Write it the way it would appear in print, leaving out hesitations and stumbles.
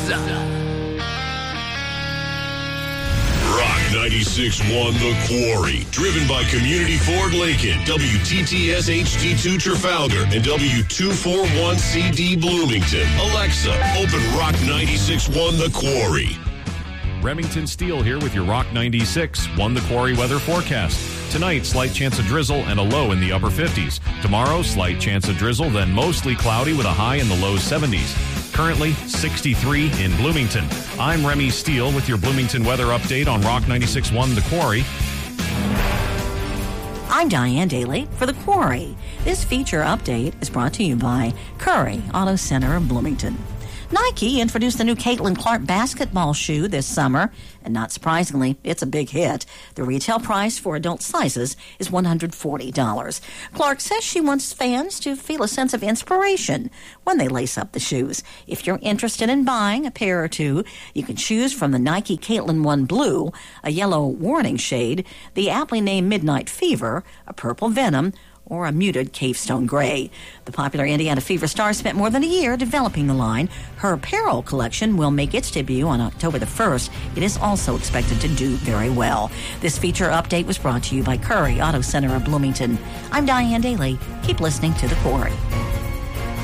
Rock 96.1 The Quarry. Driven by Community Ford Lincoln, WTTS HD2 Trafalgar, and W241CD Bloomington. Alexa, open Rock 96.1 The Quarry. Remington Steele here with your Rock 96.1 The Quarry weather forecast. Tonight, slight chance of drizzle and a low in the upper 50s. Tomorrow, slight chance of drizzle, then mostly cloudy with a high in the low 70s. Currently, 63 in Bloomington. I'm Remy Steele with your Bloomington weather update on Rock 96.1 The Quarry. I'm Diane Daly for The Quarry. This feature update is brought to you by Curry Auto Center of Bloomington. Nike introduced the new Caitlin Clark basketball shoe this summer, and not surprisingly, it's a big hit. The retail price for adult sizes is $140. Clark says she wants fans to feel a sense of inspiration when they lace up the shoes. If you're interested in buying a pair or two, you can choose from the Nike Caitlin 1 Blue, a yellow warning shade, the aptly named Midnight Fever, a purple Venom, or a muted Cavestone Gray. The popular Indiana Fever star spent more than a year developing the line. Her apparel collection will make its debut on October the 1st. It is also expected to do very well. This feature update was brought to you by Curry Auto Center of Bloomington. I'm Diane Daly. Keep listening to The Quarry.